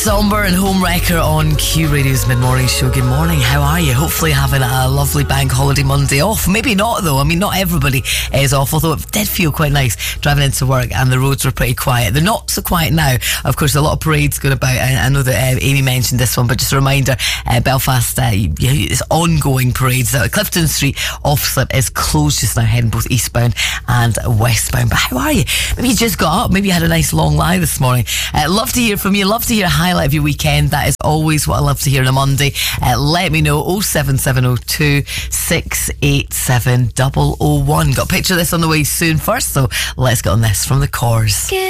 Somber and Homewrecker on Q Radio's mid-morning show. Good morning, how are you? Hopefully having a lovely bank holiday Monday off. Maybe not though, I mean not everybody is off, although it did feel quite nice driving into work and the roads were pretty quiet. They're not so quiet now. Of course, a lot of parades going about. I know that Amy mentioned this one, but just a reminder, Belfast, it's ongoing parades. Clifton Street off-slip is closed just now, heading both eastbound and westbound. But how are you? Maybe you just got up, maybe you had a nice long lie this morning. Love to hear from you, love to hear a highlight of your weekend. That is always what I love to hear on a Monday. Let me know. 07702 687 001. Got a picture of this on the way soon. First, so let's get on this from the Corrs.